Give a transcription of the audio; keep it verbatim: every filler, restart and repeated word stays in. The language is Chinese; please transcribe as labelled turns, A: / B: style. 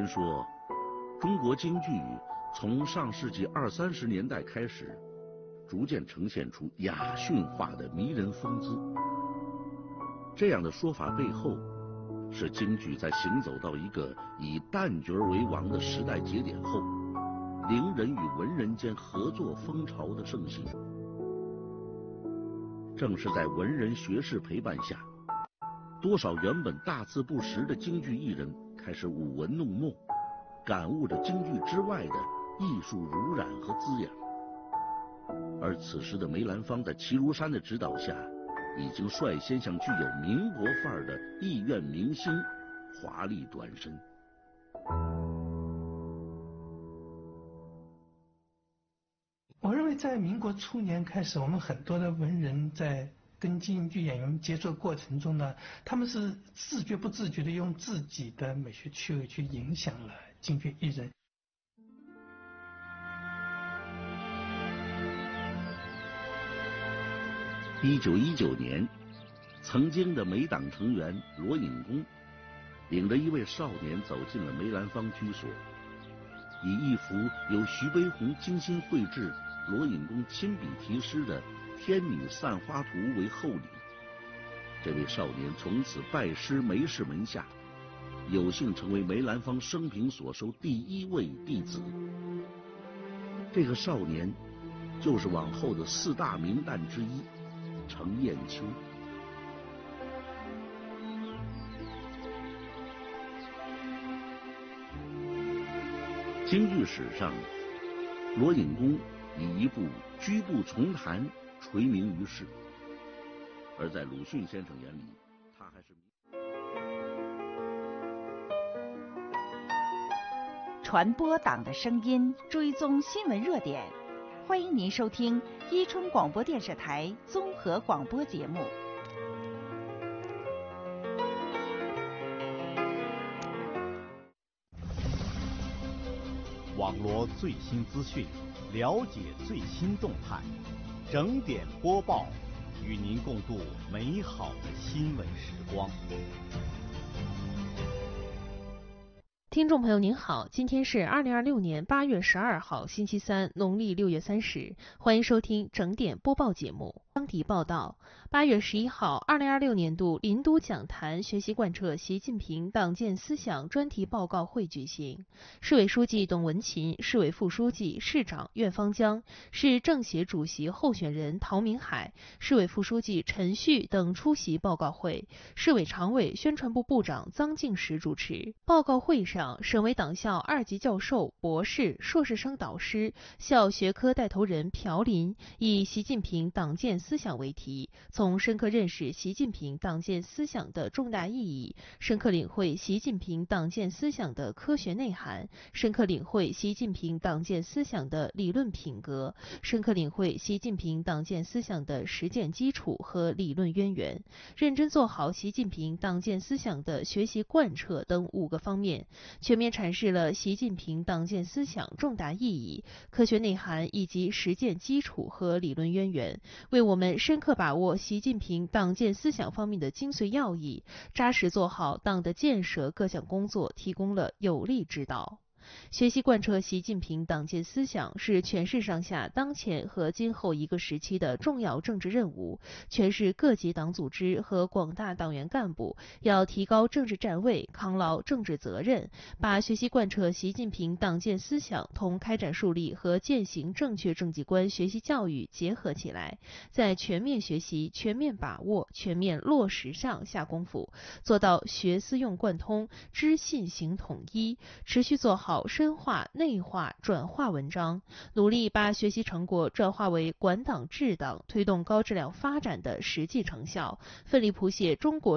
A: 人说，中国京剧从上世纪二三十年代开始，逐渐呈现出雅驯化的迷人风姿。这样的说法背后，是京剧在行走到一个以旦角为王的时代节点后，伶人与文人间合作风潮的盛行。正是在文人学士陪伴下，多少原本大字不识的京剧艺人开始舞文弄墨，感悟着京剧之外的艺术濡染和滋养。而此时的梅兰芳在齐如山的指导下，已经率先向具有民国范儿的艺苑明星华丽转身。
B: 我认为在民国初年开始，我们很多的文人在跟京剧演员接触过程中呢，他们是自觉不自觉的用自己的美学趣味去影响了京剧艺人。
A: 一九一九年，曾经的梅党成员罗隐公领着一位少年走进了梅兰芳居所，以一幅由徐悲鸿精心绘制、罗隐公亲笔题诗的《天女散花图》为厚礼。这位少年从此拜师梅氏门下，有幸成为梅兰芳生平所收第一位弟子。这个少年就是往后的四大名旦之一程砚秋。京剧史上，罗隐公以一部《居步重弹》垂名于世，而在鲁迅先生眼里，他还是
C: 传播党的声音，追踪新闻热点。欢迎您收听伊春广播电视台综合广播节目。
D: 网罗最新资讯，了解最新动态，整点播报，与您共度美好的新闻时光。
E: 听众朋友您好，今天是二零二六年八月十二号星期三，农历六月三十，欢迎收听整点播报节目。专题报道：八月十一号，二零二六年度林都讲坛学习贯彻习近平党建思想专题报告会举行，市委书记董文勤、市委副书记、市长苑方江、市政协主席候选人陶明海、市委副书记陈旭等出席报告会，市委常委、宣传部部长臧敬实主持。报告会上，省委党校二级教授、博士、硕士生导师、校学科带头人朴林以习近平党建思想为题，从深刻认识习近平党建思想的重大意义，深刻领会习近平党建思想的科学内涵，深刻领会习近平党建思想的理论品格，深刻领会习近平党建思想的实践基础和理论渊源，认真做好习近平党建思想的学习贯彻等五个方面，全面阐释了习近平党建思想重大意义、科学内涵以及实践基础和理论渊源，为我们深刻把握习近平党建思想方面的精髓要义，扎实做好党的建设各项工作提供了有力指导。学习贯彻习近平党建思想是全市上下当前和今后一个时期的重要政治任务，全市各级党组织和广大党员干部要提高政治站位，扛牢政治责任，把学习贯彻习近平党建思想同开展树立和践行正确政绩观学习教育结合起来，在全面学习、全面把握、全面落实上下功夫，做到学思用贯通、知信行统一，持续做好深化、内化、转化文章，努力把学习成果转化为管党治党、推动高质量发展的实际成效，奋力谱写中国